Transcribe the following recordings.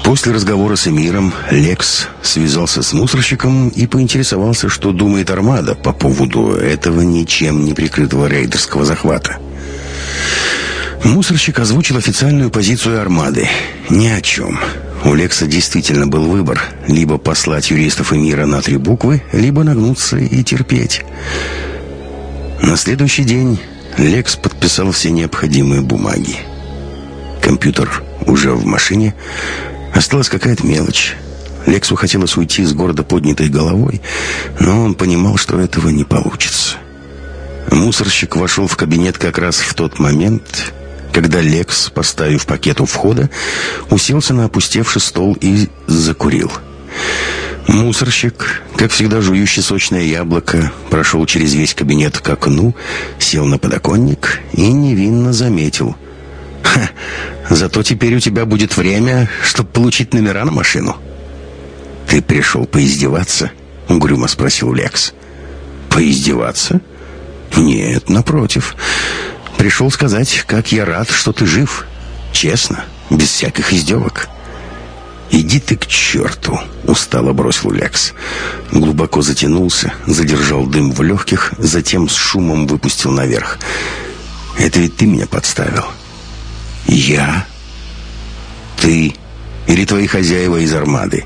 После разговора с эмиром Лекс связался с мусорщиком и поинтересовался, что думает Армада по поводу этого ничем не прикрытого рейдерского захвата. Мусорщик озвучил официальную позицию Армады. Ни о чем. У Лекса действительно был выбор: либо послать юристов эмира на 3 буквы, либо нагнуться и терпеть. На следующий день Лекс подписал все необходимые бумаги. Компьютер уже в машине. Осталась какая-то мелочь. Лексу хотелось уйти с гордо поднятой головой, но он понимал, что этого не получится. Мусорщик вошел в кабинет как раз в тот момент, когда Лекс, поставив пакет у входа, уселся на опустевший стол и закурил. Мусорщик, как всегда жующий сочное яблоко, прошел через весь кабинет к окну, сел на подоконник и невинно заметил: «Ха, зато теперь у тебя будет время, чтобы получить номера на машину». «Ты пришел поиздеваться?» — угрюмо спросил Лекс. «Поиздеваться? Нет, напротив. Пришел сказать, как я рад, что ты жив. Честно, без всяких издевок». «Иди ты к черту!» — устало бросил Лекс. Глубоко затянулся, задержал дым в легких, затем с шумом выпустил наверх. «Это ведь ты меня подставил». «Я? Ты? Или твои хозяева из Армады?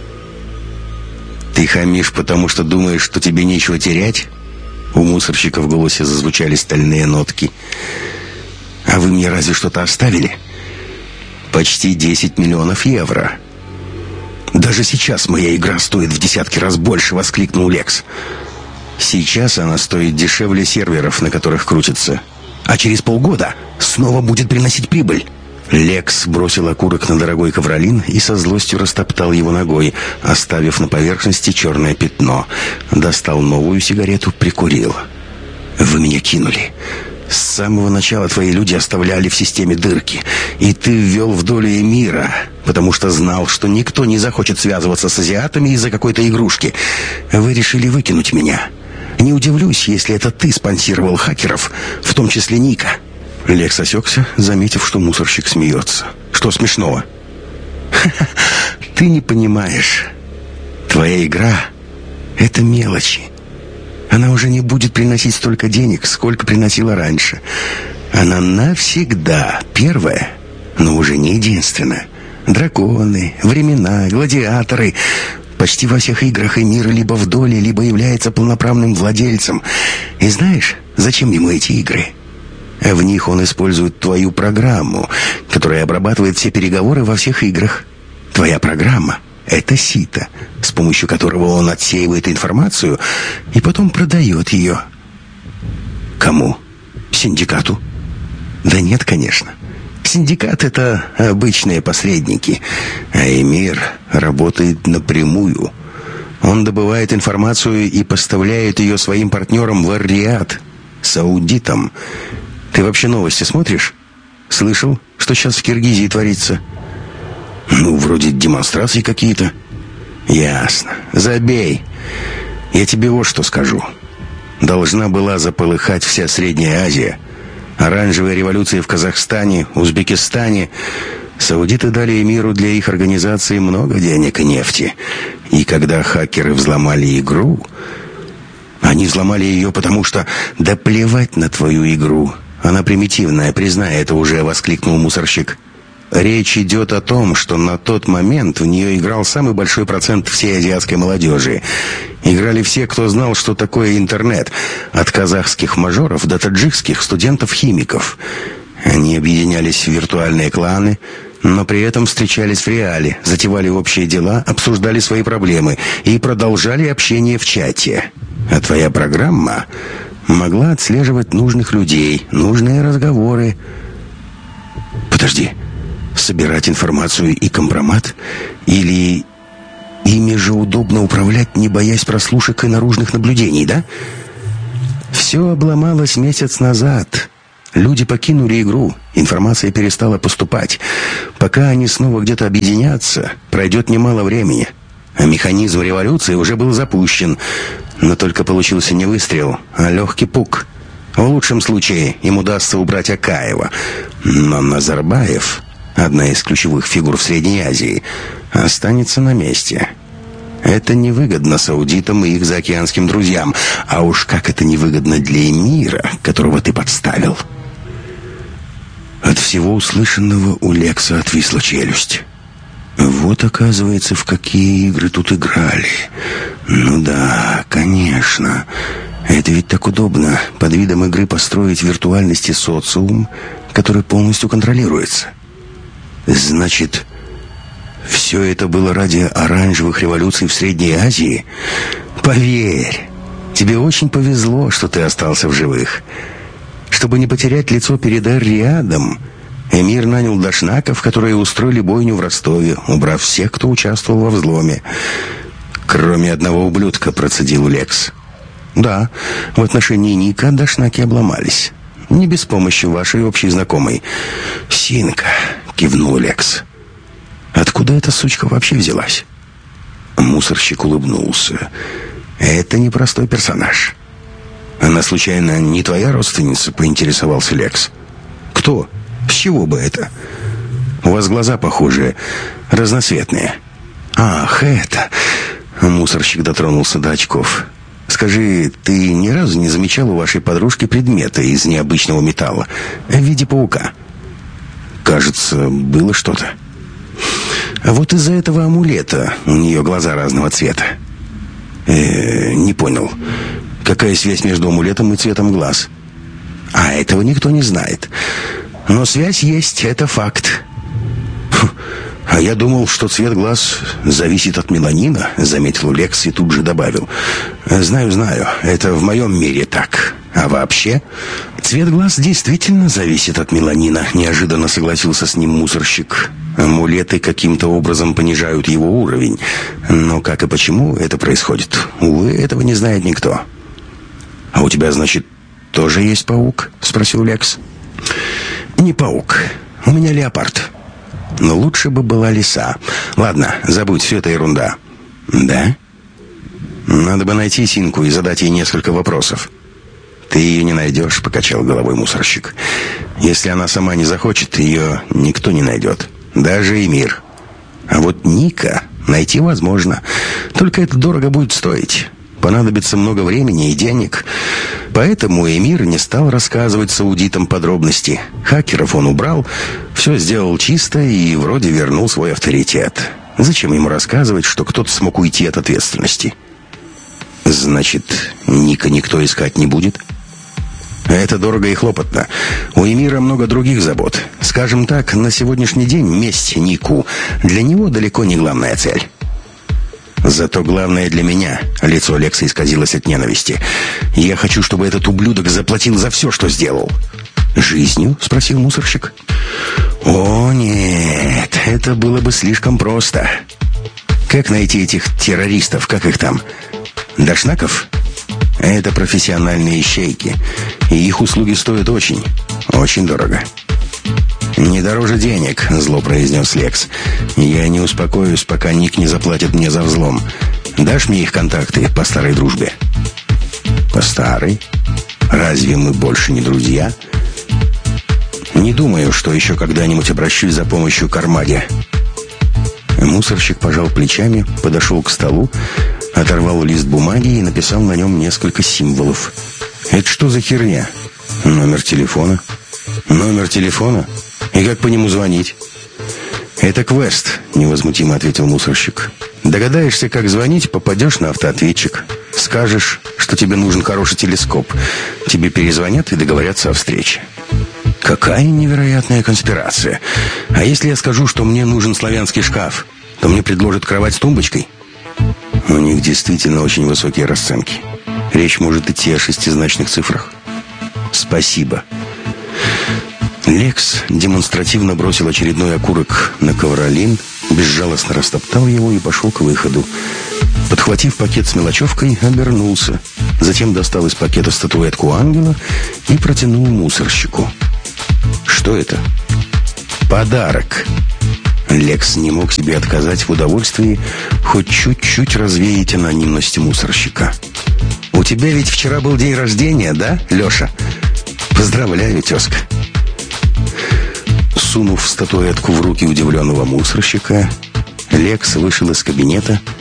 Ты хамишь, потому что думаешь, что тебе нечего терять?» У мусорщика в голосе зазвучали стальные нотки. «А вы мне разве что-то оставили?» «Почти 10 миллионов евро». «Даже сейчас моя игра стоит в десятки раз больше!» — воскликнул Лекс. «Сейчас она стоит дешевле серверов, на которых крутится. А через полгода снова будет приносить прибыль». Лекс бросил окурок на дорогой ковролин и со злостью растоптал его ногой, оставив на поверхности черное пятно. Достал новую сигарету, прикурил. «Вы меня кинули. С самого начала твои люди оставляли в системе дырки. И ты ввел в долю эмира, потому что знал, что никто не захочет связываться с азиатами из-за какой-то игрушки. Вы решили выкинуть меня. Не удивлюсь, если это ты спонсировал хакеров, в том числе Ника». Лекс осекся, заметив, что мусорщик смеется. «Что смешного?» «Ты не понимаешь. Твоя игра — это мелочи. Она уже не будет приносить столько денег, сколько приносила раньше. Она навсегда первая, но уже не единственная. Драконы, времена, гладиаторы. Почти во всех играх эмир либо в доле, либо является полноправным владельцем. И знаешь, зачем ему эти игры? В них он использует твою программу, которая обрабатывает все переговоры во всех играх. Твоя программа — это сито, с помощью которого он отсеивает информацию и потом продает ее. Кому? Синдикату? Да нет, конечно. Синдикат — это обычные посредники, а эмир работает напрямую. Он добывает информацию и поставляет ее своим партнерам в Ар-Рияд, саудитам. Ты вообще новости смотришь? Слышал, что сейчас в Киргизии творится? Ну, вроде демонстрации какие-то. Ясно. Забей. Я тебе вот что скажу. Должна была заполыхать вся Средняя Азия. Оранжевые революции в Казахстане, Узбекистане. Саудиты дали эмиру для их организации много денег и нефти. И когда хакеры взломали игру... Они взломали ее, потому что... Да плевать на твою игру. Она примитивная, признай это уже, воскликнул мусорщик. Речь идет о том, что на тот момент в нее играл самый большой процент всей азиатской молодежи. Играли все, кто знал, что такое интернет. От казахских мажоров до таджикских студентов-химиков. Они объединялись в виртуальные кланы, но при этом встречались в реале, затевали общие дела, обсуждали свои проблемы и продолжали общение в чате. А твоя программа могла отслеживать нужных людей, нужные разговоры. Подожди, собирать информацию и компромат? Или ими же удобно управлять, не боясь прослушек и наружных наблюдений, да? Все обломалось месяц назад. Люди покинули игру, информация перестала поступать. Пока они снова где-то объединятся, пройдет немало времени. А механизм революции уже был запущен. Но только получился не выстрел, а легкий пук. В лучшем случае им удастся убрать Акаева. Но Назарбаев одна из ключевых фигур в Средней Азии, останется на месте. Это невыгодно саудитам и их заокеанским друзьям. А уж как это невыгодно для эмира, которого ты подставил. От всего услышанного у Лекса отвисла челюсть. Вот, оказывается, в какие игры тут играли. Ну да, конечно. Это ведь так удобно, под видом игры построить в виртуальности социум, который полностью контролируется. Значит, все это было ради оранжевых революций в Средней Азии? Поверь, тебе очень повезло, что ты остался в живых. Чтобы не потерять лицо перед Эр-Риадом, эмир нанял дашнаков, которые устроили бойню в Ростове, убрав всех, кто участвовал во взломе. Кроме одного ублюдка, процедил Лекс. Да, в отношении Ника дашнаки обломались. Не без помощи вашей общей знакомой. Синка, кивнул Лекс. Откуда эта сучка вообще взялась? Мусорщик улыбнулся. Это непростой персонаж. Она, случайно, не твоя родственница, поинтересовался Лекс. Кто? С чего бы это? У вас глаза похожие, разноцветные. Ах, это... Мусорщик дотронулся до очков. Скажи, ты ни разу не замечал у вашей подружки предмета из необычного металла в виде паука? Кажется, было что-то. Вот из-за этого амулета у нее глаза разного цвета. Не понял. Какая связь между амулетом и цветом глаз? А этого никто не знает. Но связь есть, это факт. А я думал, что цвет глаз зависит от меланина, заметил Лекс и тут же добавил. Знаю, это в моем мире так. А вообще, цвет глаз действительно зависит от меланина, неожиданно согласился с ним мусорщик. Амулеты каким-то образом понижают его уровень. Но как и почему это происходит, увы, этого не знает никто. А у тебя, значит, тоже есть паук? Спросил Лекс. Не паук, у меня леопард. Но лучше бы была лиса. Ладно, забудь, все это ерунда. Да? Надо бы найти Синку и задать ей несколько вопросов. Ты ее не найдешь, покачал головой мусорщик. Если она сама не захочет, ее никто не найдет. Даже эмир. А вот Ника найти возможно. Только это дорого будет стоить. Понадобится много времени и денег. Поэтому эмир не стал рассказывать саудитам подробности. Хакеров он убрал, все сделал чисто и вроде вернул свой авторитет. Зачем ему рассказывать, что кто-то смог уйти от ответственности? Значит, Ника никто искать не будет? Это дорого и хлопотно. У эмира много других забот. Скажем так, на сегодняшний день месть Нику для него далеко не главная цель. Зато главное для меня, лицо Лекса исказилось от ненависти. Я хочу, чтобы этот ублюдок заплатил за все, что сделал. «Жизнью?» — спросил мусорщик. «О, нет, это было бы слишком просто. Как найти этих террористов, как их там? Дашнаков? Это профессиональные ищейки, и их услуги стоят очень, очень дорого». «Не дороже денег», — зло произнес Лекс. «Я не успокоюсь, пока Ник не заплатит мне за взлом. Дашь мне их контакты по старой дружбе?» «По старой? Разве мы больше не друзья?» «Не думаю, что еще когда-нибудь обращусь за помощью к Армаде». Мусорщик пожал плечами, подошел к столу, оторвал лист бумаги и написал на нем несколько символов. «Это что за херня? Номер телефона?» «Номер телефона? И как по нему звонить?» «Это квест», — невозмутимо ответил мусорщик. «Догадаешься, как звонить, попадешь на автоответчик. Скажешь, что тебе нужен хороший телескоп. Тебе перезвонят и договорятся о встрече». «Какая невероятная конспирация! А если я скажу, что мне нужен славянский шкаф, то мне предложат кровать с тумбочкой?» «У них действительно очень высокие расценки. Речь может идти о 6-значных цифрах». «Спасибо». Лекс демонстративно бросил очередной окурок на ковролин, безжалостно растоптал его и пошел к выходу. Подхватив пакет с мелочевкой, обернулся. Затем достал из пакета статуэтку ангела и протянул мусорщику. «Что это?» «Подарок». Лекс не мог себе отказать в удовольствии хоть чуть-чуть развеять анонимность мусорщика. «У тебя ведь вчера был день рождения, да, Леша? Поздравляю, тезка». Сунув статуэтку в руки удивленного мусорщика, Лекс вышел из кабинета